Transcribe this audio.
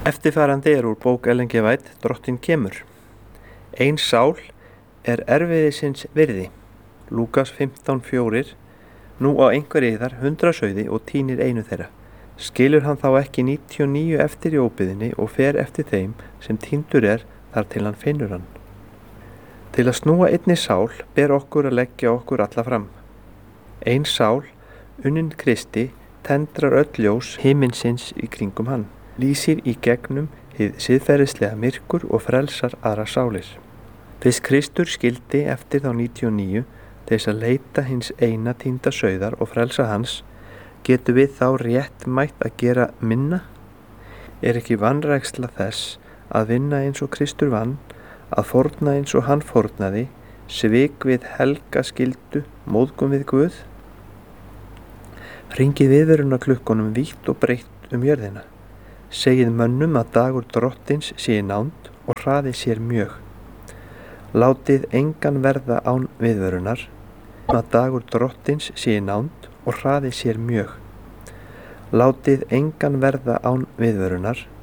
Eftirfarandi úr bók Ellen G. White, Drottinn kemur. Ein sál erfiðisins virði. Lúkas 15:4. Nú á einhver yðar 100 sauði og tínir einu þeirra. Skilur hann þá ekki 99 eftir í óbyggðinni og fer eftir þeim sem týndur þar til hann finnur hann. Til að snúa einni sál ber okkur að leggja okkur alla fram. Ein sál, unnin Kristi, tendrar öll ljós himinsins í kringum hann, lýsir í gegnum hið siðferðislega myrkur og frelsar aðra sálir. Fyrst Kristur skildi eftir þá 99 til þess að leita hins eina týnda sauðar og frelsa hans, getum við þá réttmætt að gera minna? Ekki vanræksla þess að vinna eins og Kristur vann, að fórna eins og hann fórnaði, svik við helga skyldu, móðgun við Guð? Hringið viðvörunarklukkunum vítt og breitt jörðina. Segið mönnum að dagur Drottins sé í nánd og hraði sér mjög. Látið engan verða án viðvörunar, að dagur Drottins sé í nánd og hraði sér mjög. Látið engan verða án viðvörunar,